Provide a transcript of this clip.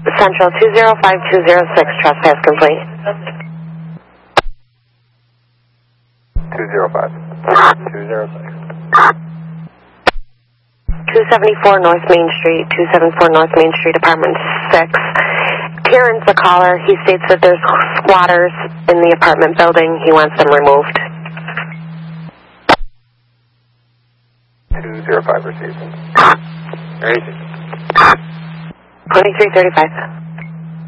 Central 205206, trespass complete. 205. 206. 274 North Main Street, 274 North Main Street, apartment 6. Kieran's the caller. He states that there's squatters in the apartment building. He wants them removed. 205 received. 2335.